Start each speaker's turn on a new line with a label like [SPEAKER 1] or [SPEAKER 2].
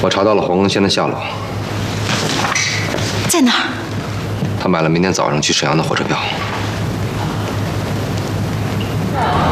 [SPEAKER 1] 我查到了黄更先的下落，
[SPEAKER 2] 在哪儿？
[SPEAKER 1] 他买了明天早上去沈阳的火车票。